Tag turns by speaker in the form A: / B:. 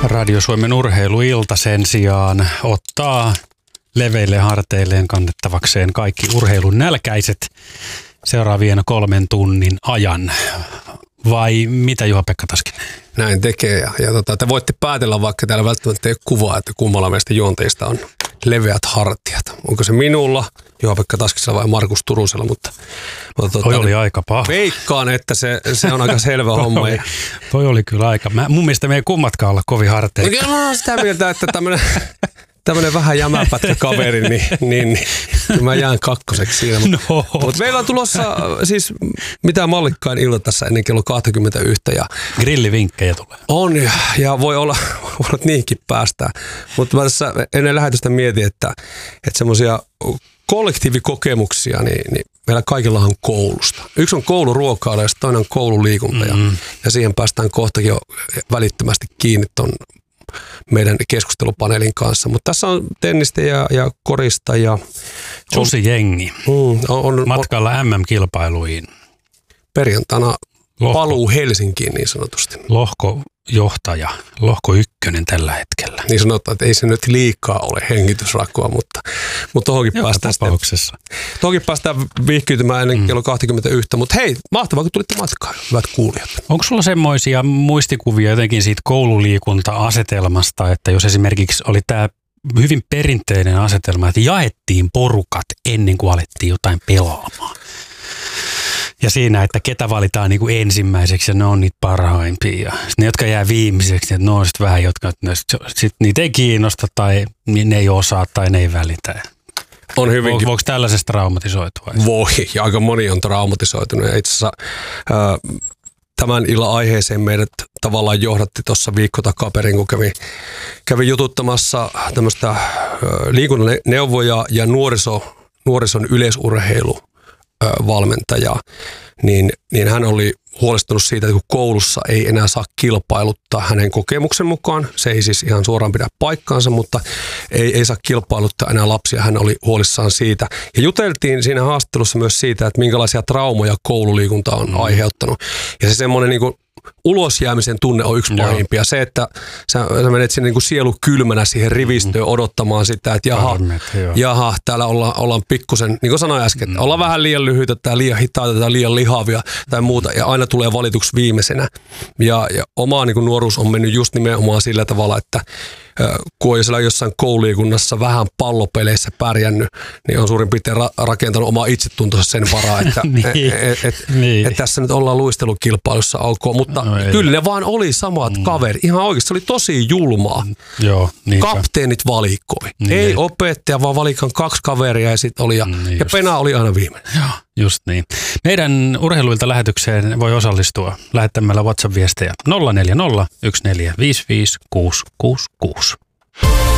A: Radio Suomen urheiluilta sen sijaan ottaa leveille harteilleen kannettavakseen kaikki urheilun nälkäiset seuraavien 3 tunnin ajan. Vai mitä, Juha-Pekka Taskinen?
B: Näin tekee ja te voitte päätellä, vaikka täällä välttämättä ei ole kuvaa, että kummalla meistä juonteista on leveät hartiat. Onko se minulla, Juha-Pekka Taskisella vai Markus Turusella, mutta
A: toi oli aika paha.
B: Veikkaan, että se on aika selvä homma.
A: Toi oli kyllä aika. Mun mielestä me ei kummatkaan olla kovin harteita.
B: No sitä mieltä, että tämmöinen vähän jämäpätkä kaveri, niin mä jään kakkoseksi siinä. Mutta meillä on tulossa siis mitään mallikkain ilta tässä ennen kello 21. Ja
A: grillivinkkejä tulee.
B: On ja voi olla että niinkin päästään. Mutta mä tässä ennen lähetystä mietin, että semmoisia kollektiivikokemuksia, niin meillä kaikilla on koulusta. Yksi on kouluruokailu ja toinen on koululiikunta. Ja siihen päästään kohtakin jo välittömästi kiinni ton meidän keskustelupaneelin kanssa. Mutta tässä on tennistä ja korista ja
A: Susi jengi on matkalla MM-kilpailuihin.
B: Perjantaina paluu Helsinkiin niin sanotusti.
A: Lohkojohtaja, lohko 1 tällä hetkellä.
B: Niin sanotaan, että ei se nyt liikaa ole hengitysrakkoa, mutta tohonkin päästään viihkyytymään ennen kello 21. Mutta hei, mahtavaa, kun tulitte matkaan, hyvät kuulijat.
A: Onko sulla semmoisia muistikuvia jotenkin siitä koululiikunta-asetelmasta, että jos esimerkiksi oli tämä hyvin perinteinen asetelma, että jaettiin porukat ennen kuin alettiin jotain pelaamaan. Ja siinä, että ketä valitaan niin kuin ensimmäiseksi ja ne on niitä parhaimpia. Ja ne, jotka jää viimeiseksi, että ne on sitten vähän, jotka sit niitä ei kiinnosta tai ne ei osaa tai ne ei välitä.
B: On hyvinkin.
A: Voiko tällaisesta traumatisoitua?
B: Voi, ja aika moni on traumatisoitunut. Ja itse asiassa tämän illan aiheeseen meidät tavallaan johdatti tuossa viikko takaperin, kun kävi jututtamassa tämmöistä liikunnan neuvoja ja nuorison yleisurheiluvalmentaja, niin hän oli huolestunut siitä, että kun koulussa ei enää saa kilpailuttaa hänen kokemuksen mukaan, se ei siis ihan suoraan pidä paikkaansa, mutta ei saa kilpailuttaa enää lapsia, hän oli huolissaan siitä. Ja juteltiin siinä haastattelussa myös siitä, että minkälaisia traumoja koululiikunta on aiheuttanut. Ja se semmoinen niin kuin ulosjäämisen tunne on yksi pahimpia. Se, että sä menet sinne niin kuin sielu kylmänä siihen rivistöön odottamaan sitä, että jaha, täällä ollaan pikkusen, niin kuin sanoin äsken, ollaan vähän liian lyhyitä tai liian hitaita tai liian lihavia tai muuta, ja aina tulee valituksi viimeisenä. Ja oma niin kuin nuoruus on mennyt just nimenomaan sillä tavalla, että kun on siellä jossain koululiikunnassa vähän pallopeleissä pärjännyt, niin on suurin piirtein rakentanut omaa itsetuntonsa sen varaa, että et tässä nyt ollaan luistelukilpailussa ok, mutta kyllä ne vaan oli samat kaverit. Ihan oikeasti se oli tosi julmaa.
A: Joo,
B: kapteenit valikoi. Ei opettaja, vaan valikan 2 kaveria ja sitten oli ja Pena oli aina viimeinen.
A: Joo, just niin. Meidän urheiluilta lähetykseen voi osallistua lähettämällä WhatsApp-viestejä 040 1455 666.